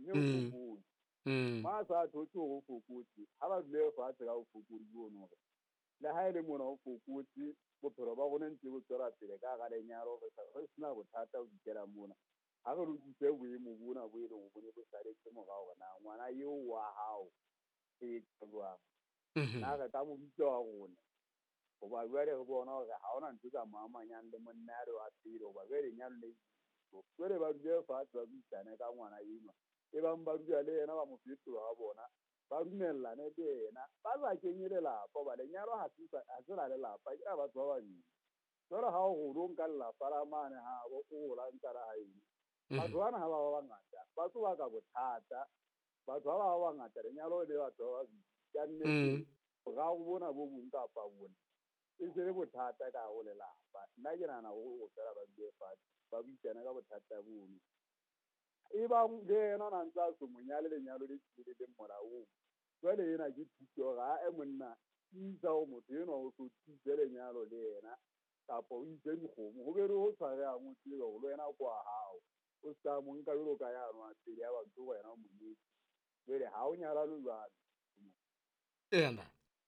mme o fokotse ma sa thotse o fokotse ha ba dule fatshe ka o fokodi bono hore le ha ile mona o fokotse bophelo ba rona ntse bo tswela pele ka ga lenyalo re sena bothata o dikela mona ha re lokise boemo bona bo ile go bone bo saletse morao gona ngwana eo wa hao e tswang na re ka mo bitsa wa rona goba jwale re bona gore ha ona ntho tsa maamanyang le monna ya re wa pele goba jwale lenyalo le jwale ba dule fatshe ba buisane ka ngwana enwa e bang ba dula le yena ba mo fetola ga bona ba dumellane le yena ba sa kenye lelapa ba lenyalo ha se la lelapa ke a batho ba banyane jwale ha o golo nka lelapa la mane ha o gola ntsa la haeno batho bana ha ba bangata ba tlo ba ka bothata batho ba ba bangata lenyalo le batho ba babedi ka nnete ga go bona bo bong kapa bona e se le bothata ka go lelapa nna ke nana go tsela ba dule fatshe ba buisana ka bothata bono e bang le yena na ntse a se monyale lenyalo le tsile le molaong jwale ena ke thuso ga e monna isa go motho eno o so thuse lenyalo le yena kapa o itse dikgomo go bere go tshware ya mo tsebe go le wena kwa hao o sa mo nka jolo ka yana a tsele ya batho go wena monyetsi jwale ha o nyala lo jwalo ena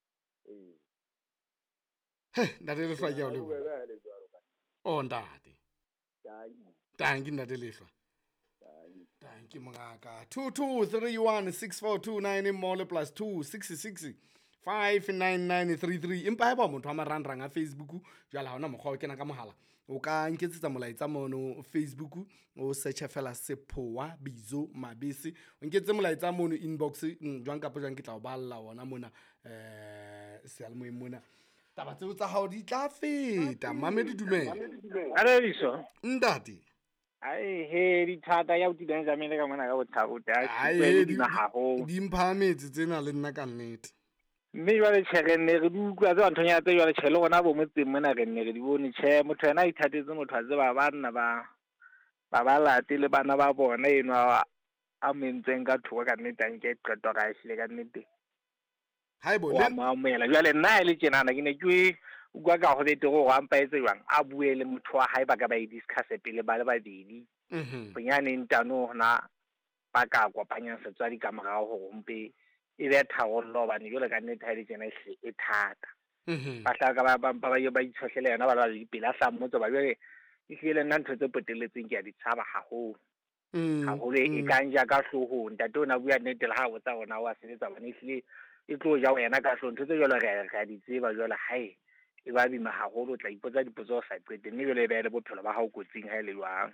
ntate lehlwa ke a o leboha o ntate tanki ntate lehlwa tanki mongaka 22316429 mole plus 266 59933 empa ba motho a marangrang a Facebook jala ha ona mokgwa o kena ka mohala o ka nketsetsa molaetsa mono Facebook o search fela Sephowa Bizo Mabese o nketse molaetsa mono inbox jwang kapa jwang ke tla o balla ona mona sealmoeng mona taba tseo tsa hao di tla feta mamedi dumela Aleriso ndati ai he di thata ya uti Benjamin ka mona ka botlhauta ai di mphametsi tsena le nna ka nnete mme jwale tšherenne re dukwa tse nthonya tse jwale tšhele gona bo motseng mona re nne re di bone tšhe motho yena ithatetse motho a tseba banna ba late le bana ba bona eno a mentseng ka thoko ka nnete nke qeto ga ehlile ka nnete ha e bone wa maamela jwale nna le tjenana ke ne ke utlwa ka go bete go ampa etse jwang a bue le motho wa hae ba ka ba e discuss pele ba le babedi bonyane ntano hona ba ka kopanyang setswadi ka morago go gompe e be tharollo bane jole ka nnete ha le tsena e thata ba tla ka ba itshohlele yena ba le pele a sa mmotsa ba jole e hlile nna ntho tse poteletseng ke a di tshaba haholo haholo e kang ja ka hlohong ntate o na bua nnete le ha o tsa rona wa sebetsa bane e hlile e tlo ja wena ka hlohong ntho tse jole re a di tseba jole hae e ba bima haholo o tla ipotsa dipotso o sa qete mme jole e be le bophelo ba hao kotsing ha e le jwang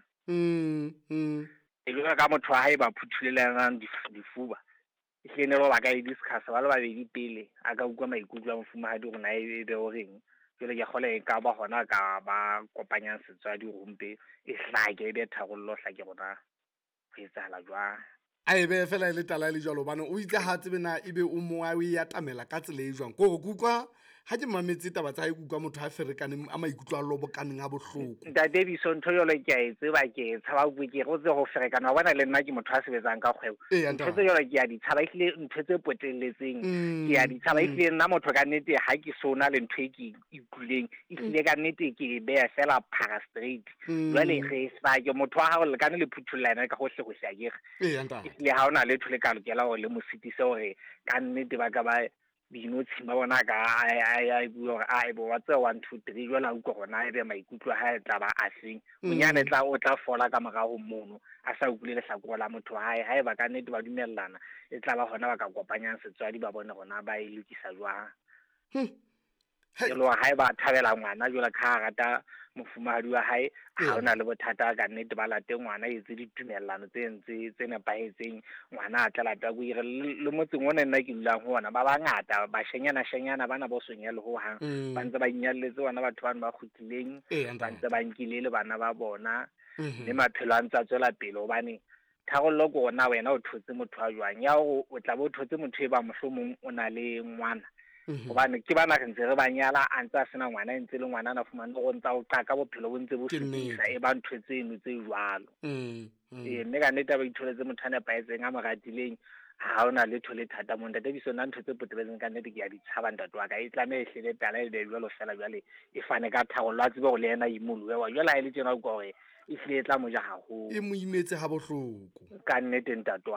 e le ka motho wa hae ba phuthulelang difuba e hlene ba ka e discuss ba le babedi pele a ka utlwa maikutlo a mofumahadi gore na e be o reng jole ke kgole e ka ba gona ka ba kopanyang setswadi gompe e hlake e be tharollo hlake gona go etsahala jwang a e be fela e le tala le jalo bana o itse ha tsebe na ebe o mo a o e atamela ka tsela e jwang go kutlwa ha ke mametse taba tsa kutlwa motho a ferekane a maikutlo a lobokaneng a bohloko ntate biso ntho yole ke a e tseba ke tshaba bue ke go tse go ferekana wa bona le nna ke motho a sebetsang ka kgwebo ntho tse yole ke a di tshaba ehlile ntho tse potelletseng ke a di tshaba ehlile nna motho ka nnete ha ke sona le ntho e ke ikuleng ehlile ka nnete ke beya fela para straight jwale ge sa ke motho wa hao le kana le phuthullana ka gohle go sia kere ehlile ha ona le thole ka lokela go le mositise gore ka nnete ba ka ba binotshi ba bona ka a bua a bo wa tse 1 2 3 jwala utlwa gona e be maikutlo ha e tla ba a seng monyane o tla fola ka morago mono a sa utlwile le hlakore la motho hae ha e ba ka nnete ba dumellana e tla ba gona ba ka kopanyang setswadi ba bone gona ba e lokisa jwang e lo ha e ba thabela ngwana jwala ka rata mofumahadi wa hae ha ona le bothata ka nnete ba late ngwana e tse ditumellano tse nepahetseng ngwana a tla lata go ire le motseng o nna ke dulang ho ona ba bangata ba shenyana bana bo sonyale ho hang ba ntse ba nyalletse bona batho bana ba khutlileng ba ntse ba nkile le bana ba bona le maphelo a ntse a tswela pele hobane tharollo go ona wena o thotse motho a jwang ya o tla bo thotse motho e ba mohlomong o na le ngwana gobane ke bana re ntse re banyala a ntse a sena ngwana e ntse le ngwana na fumane go ntse o qaka bophelo bo ntse bo fetisa e ba ntho tseno tse jwalo mme ka nnete ba itholetse motho a nepaetseng a mo ratileng ha ona le thole thata mo ntate biso nna ntho tse poteletseng ka nnete ke a di tshaba ntate wa ka e tlame e hlele tala e be jwalo fela jwale e fane ka tharollo a tsebe go le yena imolwe wa jwale ha e le tjena o ka gore e hlile e tla mo ja haholo e mo imetse ha bohloko ka nnete ntate